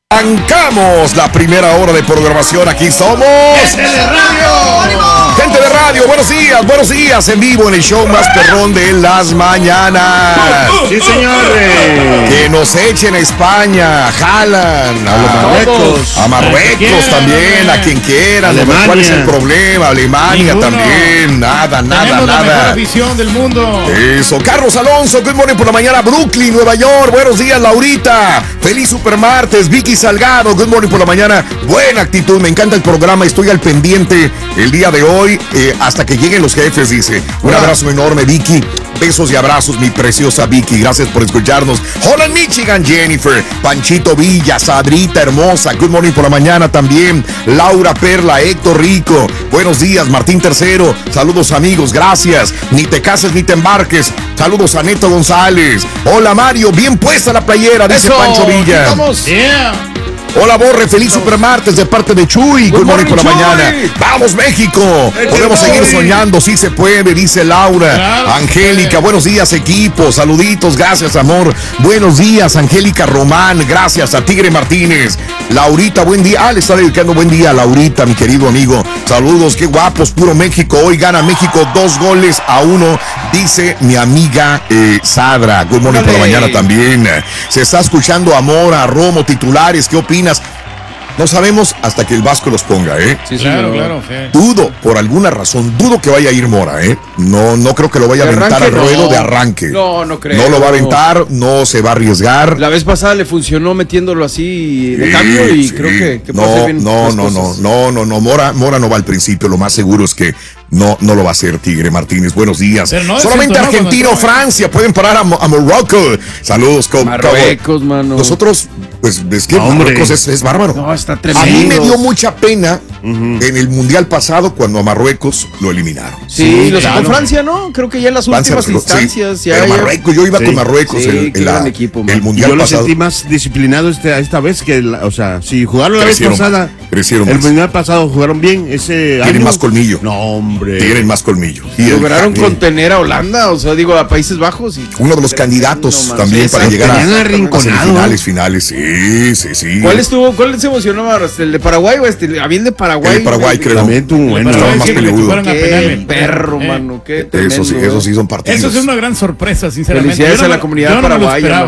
Arrancamos la primera hora de programación. Aquí somos Gente de Radio. ¡Ánimo! Gente de Radio, buenos días en vivo en el show más perrón de las mañanas. Sí, señores. Que nos echen a España, jalan a Marruecos también, a quien quieran. ¿Cuál es el problema? Alemania Ninguno. También, nada. La mejor visión del mundo. Eso, Carlos Alonso, good morning por la mañana, Brooklyn, Nueva York, buenos días, Laurita, feliz supermartes, Vicky Salgado, good morning por la mañana, buena actitud, me encanta el programa, estoy al pendiente el día de hoy, hasta que lleguen los jefes, dice, un abrazo enorme, Vicky, besos y abrazos, mi preciosa Vicky, gracias por escucharnos, Holland, Michigan, Jennifer, Panchito Villa, Sadrita hermosa, good morning por la mañana también, Laura Perla, Héctor Rico, buenos días, Martín Tercero, saludos amigos, gracias, ni te cases ni te embarques, saludos a Neto González, hola Mario, bien puesta la playera, dice Pancho Villa. Vamos. Yeah. Hola Borre, feliz supermartes de parte de Chuy. Good morning por la mañana. ¡Vamos México! Podemos seguir soñando, sí se puede, dice Laura. Claro, Angélica, buenos días equipo, saluditos, gracias amor. Buenos días Angélica Román, gracias a Tigre Martínez. Laurita, buen día. Le está dedicando buen día a Laurita, mi querido amigo. Saludos, qué guapos, puro México. Hoy gana México 2-1, dice mi amiga Sadra. Good morning por la mañana también. Se está escuchando a Mora, Romo, titulares, ¿qué opinas? No sabemos hasta que el Vasco los ponga, ¿eh? Sí, claro. Sí. Dudo, por alguna razón, que vaya a ir Mora, ¿eh? No creo que lo vaya a aventar al ruedo de arranque. No creo. No lo va a aventar, no se va a arriesgar. La vez pasada le funcionó metiéndolo así de cambio y creo que puede hacer bien las cosas. No, Mora no va al principio, lo más seguro es que no lo va a hacer Tigre Martínez. Buenos días. No, solamente Argentina o Francia pueden parar a Morocco. Saludos, Marruecos, mano. Nosotros, pues, es que Marruecos es bárbaro. No, está tremendo. A mí me dio mucha pena en el Mundial pasado cuando a Marruecos lo eliminaron. Sí, lo sacó Francia, ¿no? Creo que ya en las últimas instancias. Sí, pero Marruecos, yo iba con Marruecos el Mundial yo lo pasado. sentí más disciplinado esta vez que, si jugaron la vez pasada. Crecieron el más. Mundial pasado jugaron bien. Tienen más colmillo. No, hombre. Tienen más colmillo. Lograron contener a Holanda, a Países Bajos. Uno de los candidatos también para llegar a finales. Sí. ¿Cuál se emocionó más? ¿El de Paraguay o había el de Paraguay? El Paraguay, creo. También tuvo bueno. Estaba más peludo. Qué perro, mano. Qué tremendo. Esos sí son partidos. Eso es una gran sorpresa, sinceramente. Felicidades a la comunidad paraguaya.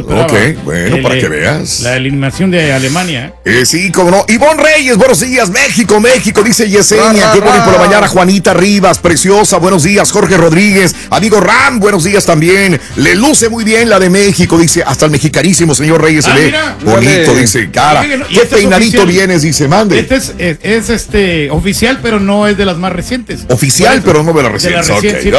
Bueno, para que veas. La eliminación de Alemania. Sí, como no. Ivonne Reyes, buenos días. México, dice Yesenia. Qué bonito por la mañana. Juanita Rivas, preciosa. Buenos días. Jorge Rodríguez. Amigo Ram, buenos días también. Le luce muy bien la de México, dice. Hasta el mexicanísimo señor Reyes se ve mira, bonito, dice. Cara. Qué peinadito vienes, dice. Mande. Este es oficial, pero no es de las más recientes. Oficial, pero no de las recientes.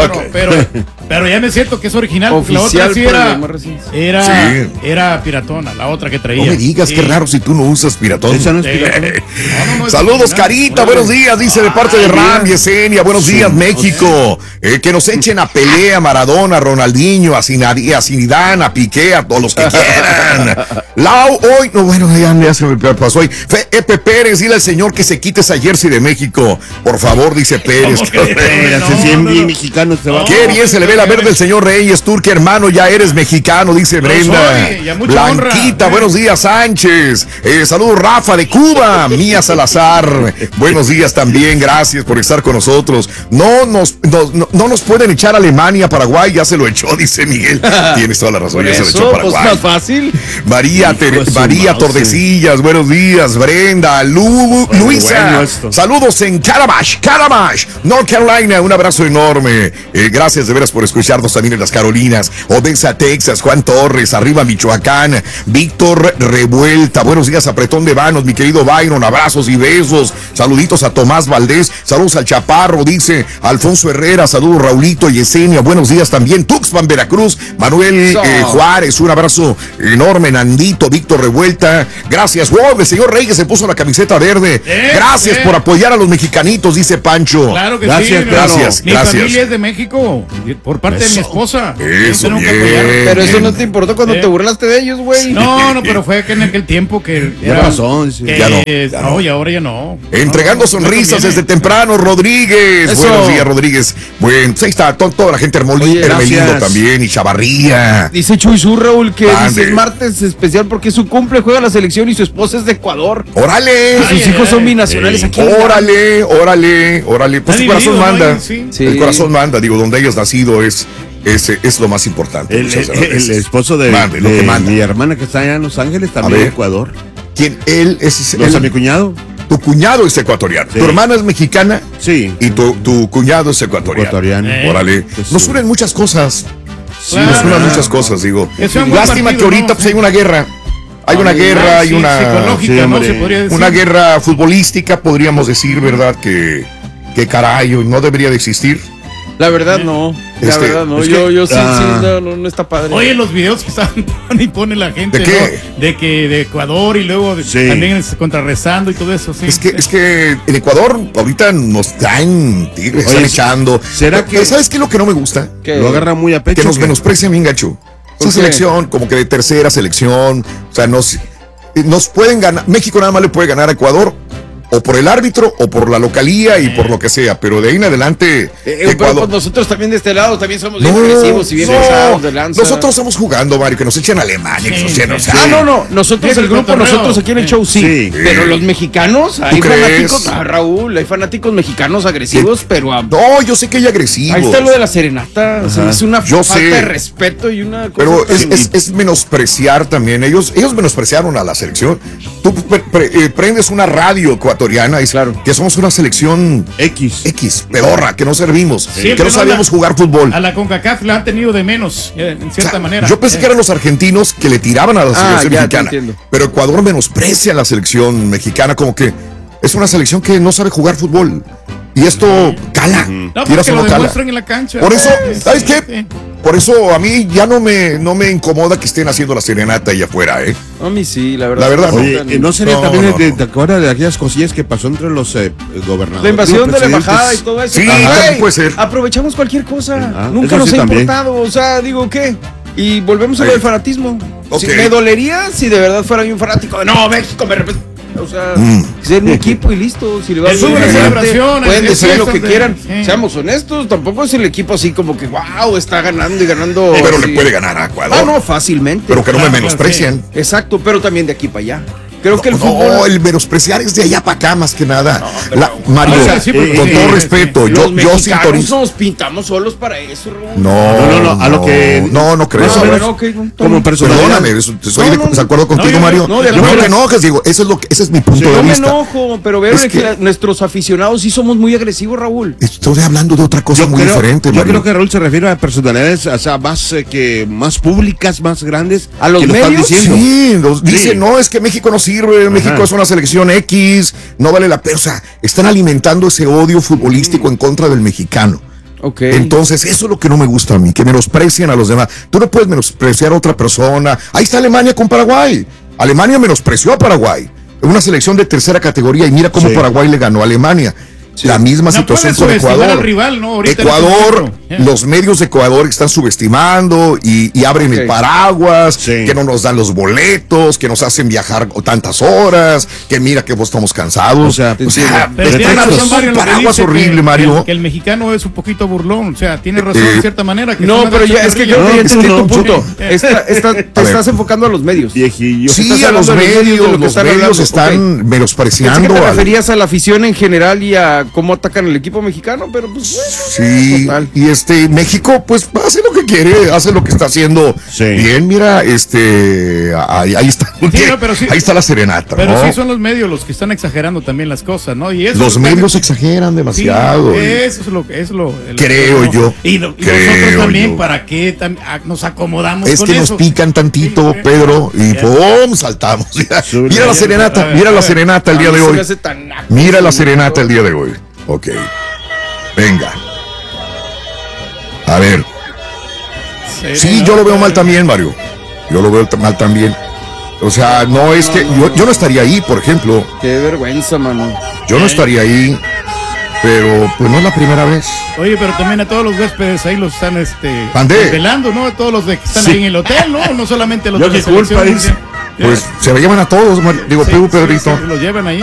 Pero ya me siento que es original. Oficial, la otra sí era piratona, la otra que traía. No me digas, qué raro si tú no usas piratón. Esa no es piratón. No, saludos, Carita, buenos días, dice de parte de Ram, Yesenia, buenos días, México. Que nos echen a Pelé, a Maradona, a Ronaldinho, a Zidane, a Piqué, a todos los que quieran. Lau, hoy, ya se me pasó hoy. Epe Pérez, dile al señor que se quite esa jersey de México. Por favor, dice Pérez. Bien mexicano se va. Qué bien se le ve la verde del señor Reyes, Turque, hermano, ya eres mexicano, dice Brenda. Blanquita, buenos días, Sánchez. Saludos, Rafa de Cuba, Mía Salazar. Buenos días también, gracias por estar con nosotros. No nos pueden echar a Alemania, Paraguay, ya se lo echó, dice Miguel. Tienes toda la razón, ya se lo echó a Paraguay. Pues más fácil. María Tordesillas, buenos días, Brenda, Luisa. Saludos en Calabash, North Carolina, un abrazo enorme. Gracias de veras por escucharnos también en las Carolinas, Odessa, Texas, Juan Torres, arriba Michoacán, Víctor Revuelta, buenos días a Pretón de Vanos, mi querido Byron, abrazos y besos, saluditos a Tomás Valdés, saludos al Chaparro, dice Alfonso Herrera, saludos Raulito, Yesenia, buenos días también, Tuxpan, Veracruz, Manuel Juárez, un abrazo enorme, Nandito, Víctor Revuelta, gracias, el señor Reyes se puso la camiseta verde, gracias por apoyar a los mexicanitos, dice Pancho. Claro que gracias, sí, mi familia es de México, por parte de mi esposa. Eso, bien. Pero eso no te importó cuando te burlaste de ellos, güey. No, pero fue que en aquel tiempo que era razón, y ahora ya no. Entregando sonrisas desde temprano, Rodríguez. Eso. Buenos días, Rodríguez. Entonces, bueno, pues ahí está toda la gente, Hermelindo también, y Chavarría. Dice Chuizú, Raúl, que dice el martes especial porque es su cumple, juega la selección y su esposa es de Ecuador. ¡Órale! Sus hijos son binacionales aquí. ¡Órale! Pues el corazón manda. Sí. El corazón manda, digo, donde hayas nacido es lo más importante. El esposo de mi hermana que está allá en Los Ángeles también de Ecuador. ¿Quién? Él es mi cuñado. Tu cuñado es ecuatoriano. Sí. Tu hermana es mexicana. Sí. Y tu cuñado es ecuatoriano. Órale. Nos unen muchas cosas. Sí, nos unen muchas cosas, digo. Lástima que ahorita pues hay una guerra. Hay una guerra, hay una psicológica, ¿no? Se podría decir. Una guerra futbolística, podríamos decir, ¿verdad? Que caray, no debería de existir. La verdad no, yo sí, no está padre. Oye, los videos que están pone la gente, ¿de qué? ¿no? De Ecuador y luego también contrarrestando y todo eso, sí. Es que en Ecuador ahorita nos traen tigres, están echando. ¿Será que ¿sabes qué es lo que no me gusta? Lo agarra muy a pecho. Que nos menosprecia bien gacho. Esa selección, como que de tercera selección, o sea, nos pueden ganar, México nada más le puede ganar a Ecuador o por el árbitro o por la localía y por lo que sea, pero de ahí en adelante pero pues nosotros también de este lado también somos bien agresivos y bien pesados de lanza. Nosotros estamos jugando, Mario, que nos echen a Alemania, que nos echen, nosotros el grupo, nosotros aquí en el show sí. Pero los mexicanos, hay fanáticos, Raúl, hay fanáticos mexicanos agresivos, pero no, yo sé que hay agresivos. Ahí está lo de la serenata, es una falta de respeto y una cosa. Pero es menospreciar también, ellos menospreciaron a la selección. Tú prendes una radio ecuatoriana y que somos una selección X, pedorra, que no servimos, que no sabíamos jugar fútbol. A la CONCACAF la han tenido de menos, en cierta manera. Yo pensé que eran los argentinos que le tiraban a la selección mexicana, pero Ecuador menosprecia a la selección mexicana, como que es una selección que no sabe jugar fútbol. Y esto cala. No, porque lo demuestran en la cancha. Por eso, ¿sabes qué? Sí. Por eso a mí ya no me incomoda que estén haciendo la serenata allá afuera, ¿eh? A mí sí, la verdad. Oye, ¿no sería también te acuerdas de aquellas cosillas que pasó entre los gobernadores? La invasión de la embajada y todo eso. Sí, puede ser. Aprovechamos cualquier cosa. Nunca nos ha importado. O sea, digo, ¿qué? Y volvemos a lo del fanatismo. Okay. Me dolería si de verdad fuera un fanático. No, México me representa. O sea, ser un equipo y listo. Si le va a una celebración, pueden decir lo que quieran. Seamos honestos, tampoco es el equipo así como que wow, está ganando y ganando. Pero le puede ganar a Ecuador. No, fácilmente. Pero que no me menosprecian. Exacto, pero también de aquí para allá. Creo que el fútbol. No, el menospreciar es de allá para acá más que nada. Mario, con todo respeto, yo sintonizo. Nos pintamos solos para eso, No, a lo que. No creo. Como personalidad. Perdóname, estoy de acuerdo contigo, Mario. No te enojes, digo, ese es mi punto de vista. No me enojo, pero veo que nuestros aficionados sí somos muy agresivos, Raúl. Estoy hablando de otra cosa muy diferente, Mario. Yo creo que Raúl se refiere a personalidades, o sea, más públicas, más grandes. A los medios. Sí, dicen, no, es que México no sirve, México es una selección X, no vale la pena. O sea, están alimentando ese odio futbolístico en contra del mexicano. Entonces, eso es lo que no me gusta a mí, que menosprecian a los demás. Tú no puedes menospreciar a otra persona. Ahí está Alemania con Paraguay. Alemania menospreció a Paraguay. Una selección de tercera categoría y mira cómo Paraguay le ganó a Alemania. La misma situación con Ecuador. Rival, ¿no? Ecuador, los medios de Ecuador están subestimando y abren el paraguas, que no nos dan los boletos, que nos hacen viajar tantas horas, que mira que vos estamos cansados. Pero tiene razón, Mario, paraguas horrible, Mario. Que el mexicano es un poquito burlón, o sea, tiene razón de cierta manera. Que no, pero ya es que yo ya entendí tu punto. Te estás enfocando a los medios. Sí, a los medios están menospreciando. ¿Te referías a la afición en general y a cómo atacan el equipo mexicano? Pero pues sí, total. Y México pues hace lo que quiere, hace lo que está haciendo bien, mira, ahí está, ahí está la serenata. Pero sí son los medios los que están exagerando también las cosas, ¿no? Y eso los medios exageran demasiado. Sí, eso es lo creo yo. Y nosotros también, ¿para qué nos acomodamos es con que eso? Nos pican tantito, Pedro, y ¡pum! Saltamos. Mira la serenata, el día de hoy. Mira la serenata el día de hoy. Ok, venga. A ver. Sí, yo lo veo mal también, Mario. Yo lo veo mal también. O sea, no es que yo no estaría ahí, por ejemplo. Qué vergüenza, mano. Yo no estaría ahí, pero pues no es la primera vez. Oye, pero también a todos los huéspedes ahí los están velando, ¿no? A todos los que están ahí en el hotel, ¿no? No solamente los de la selección. Pues se lo llevan a todos, Mario. Digo, Pedrito. Los llevan ahí.